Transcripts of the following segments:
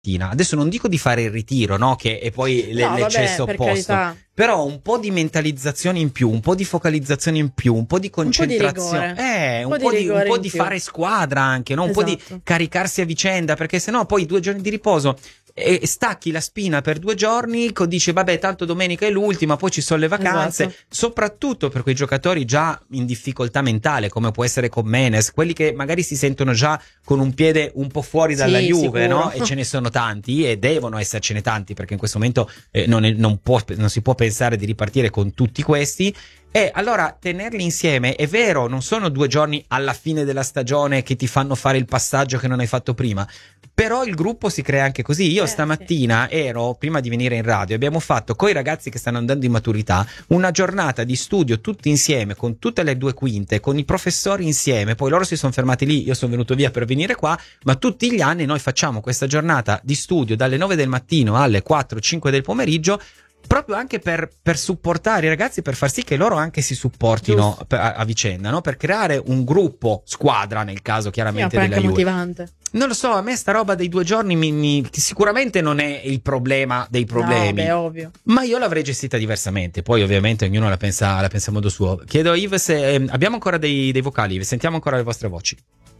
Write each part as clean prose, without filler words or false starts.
mattina. Adesso non dico di fare il ritiro, no? Che è poi l'eccesso per opposto. carità. Però un po' di mentalizzazione in più, un po' di focalizzazione in più, un po' di concentrazione, un po' di fare squadra anche, no? Un po' di caricarsi a vicenda, perché sennò poi 2 giorni di riposo e stacchi la spina per 2 giorni, dici vabbè tanto domenica è l'ultima, poi ci sono le vacanze, soprattutto per quei giocatori già in difficoltà mentale come può essere Comenes, quelli che magari si sentono già con un piede un po' fuori dalla Juve, no? E ce ne sono tanti e devono essercene tanti, perché in questo momento non si può pensare di ripartire con tutti questi. E allora tenerli insieme, è vero, non sono 2 giorni alla fine della stagione che ti fanno fare il passaggio che non hai fatto prima, però il gruppo si crea anche così. Io stamattina prima di venire in radio, abbiamo fatto coi ragazzi che stanno andando in maturità una giornata di studio tutti insieme, con tutte le 2 quinte, con i professori insieme, poi loro si sono fermati lì, io sono venuto via per venire qua, ma tutti gli anni noi facciamo questa giornata di studio dalle 9 del mattino alle 4-5 del pomeriggio, proprio anche per supportare i ragazzi, per far sì che loro anche si supportino a vicenda, no? Per creare un gruppo squadra, nel caso chiaramente della Juve. Motivante. Non lo so, a me sta roba dei 2 giorni sicuramente non è il problema dei problemi. No, ovvio. Ma io l'avrei gestita diversamente. Poi ovviamente ognuno la pensa a modo suo. Chiedo a Yves se abbiamo ancora dei vocali, Yves, sentiamo ancora le vostre voci.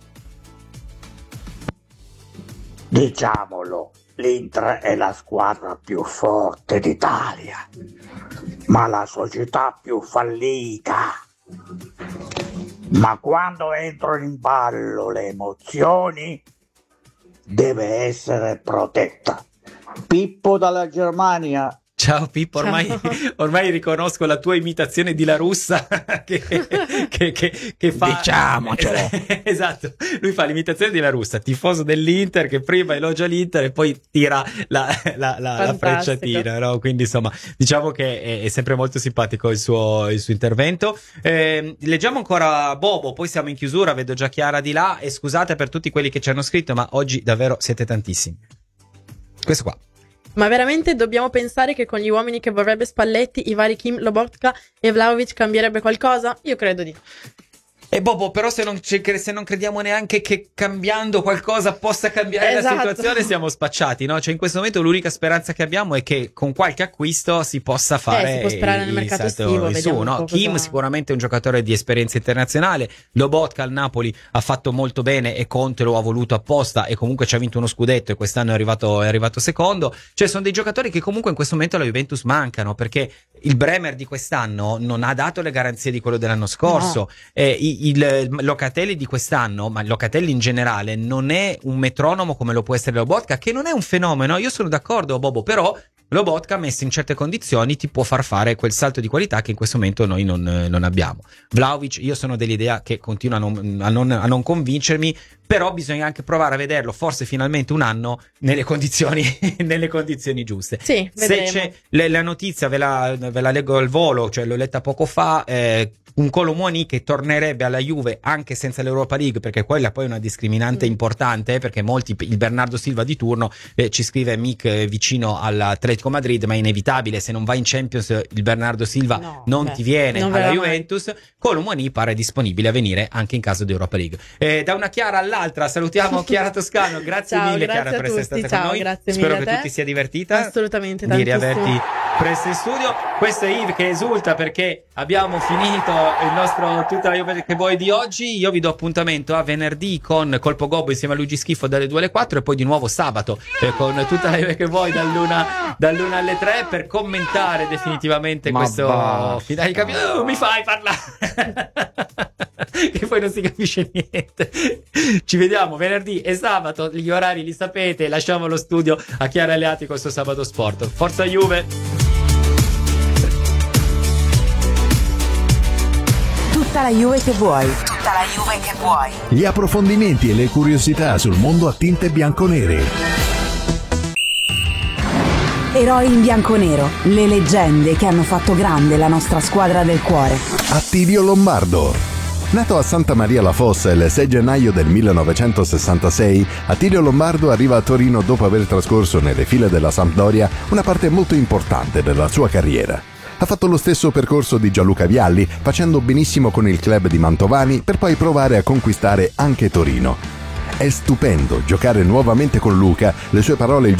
Diciamolo, l'Inter è la squadra più forte d'Italia, ma la società più fallita. Ma quando entrano in ballo le emozioni, deve essere protetta. Pippo dalla Germania. Ciao Pippo, ormai riconosco la tua imitazione di La Russa che fa. Diciamocelo. Esatto, lui fa l'imitazione di La Russa, tifoso dell'Inter, che prima elogia l'Inter e poi tira la frecciatina, no? Quindi insomma, diciamo che è sempre molto simpatico il suo intervento. Leggiamo ancora Bobo, poi siamo in chiusura, vedo già Chiara di là, e scusate per tutti quelli che ci hanno scritto, ma oggi davvero siete tantissimi. Questo qua. Ma veramente dobbiamo pensare che con gli uomini che vorrebbe Spalletti, i vari Kim, Lobotka e Vlahovic cambierebbe qualcosa? Io credo di no. E Bobo, però se non crediamo neanche che cambiando qualcosa possa cambiare la situazione, siamo spacciati, no? Cioè in questo momento l'unica speranza che abbiamo è che con qualche acquisto si possa fare si può sperare nel mercato estivo, su, no? Kim sicuramente è un giocatore di esperienza internazionale, Lobotka al Napoli ha fatto molto bene e Conte lo ha voluto apposta e comunque ci ha vinto uno scudetto e quest'anno è arrivato secondo. Cioè sono dei giocatori che comunque in questo momento alla Juventus mancano, perché il Bremer di quest'anno non ha dato le garanzie di quello dell'anno scorso, il Locatelli di quest'anno, ma il Locatelli in generale non è un metronomo come lo può essere Lobotka, che non è un fenomeno. Io sono d'accordo, Bobo, però Lobotka messo in certe condizioni ti può far fare quel salto di qualità che in questo momento noi non abbiamo. Vlahovic, io sono dell'idea che continua a non convincermi, però bisogna anche provare a vederlo forse finalmente un anno nelle condizioni giuste. Sì, se c'è la notizia, ve la leggo al volo, cioè l'ho letta poco fa, un Kolo Muani che tornerebbe alla Juve anche senza l'Europa League, perché quella poi è una discriminante importante, perché molti, il Bernardo Silva di turno ci scrive Mick vicino all'Atletico Madrid, ma è inevitabile, se non va in Champions il Bernardo Silva ti viene alla Juventus. Kolo Muani pare disponibile a venire anche in caso di Europa League. Da una Chiara all'altra salutiamo Chiara Toscano, grazie mille Chiara per essere stata con noi, spero che tu ti sia divertita assolutamente di riaverti presto in studio. Questo è Yves che esulta perché abbiamo finito il nostro Tutta la Juve che vuoi di oggi. Io vi do appuntamento a venerdì con Colpo Gobbo insieme a Luigi Schifo dalle 2 alle 4 e poi di nuovo sabato con Tutta la Juve che vuoi dall'1 alle 3 per commentare definitivamente questo finale di campionato. Mi fai parlare che poi non si capisce niente. Ci vediamo venerdì e sabato, gli orari li sapete, lasciamo lo studio a Chiara Aleati con il suo Sabato Sport. Forza Juve! Tutta la Juve che vuoi. Tutta la Juve che vuoi. Gli approfondimenti e le curiosità sul mondo a tinte bianconere. Eroi in bianconero, le leggende che hanno fatto grande la nostra squadra del cuore. Attilio Lombardo. Nato a Santa Maria la Fossa il 6 gennaio del 1966, Attilio Lombardo arriva a Torino dopo aver trascorso nelle file della Sampdoria una parte molto importante della sua carriera. Ha fatto lo stesso percorso di Gianluca Vialli, facendo benissimo con il club di Mantovani per poi provare a conquistare anche Torino. È stupendo giocare nuovamente con Luca, le sue parole il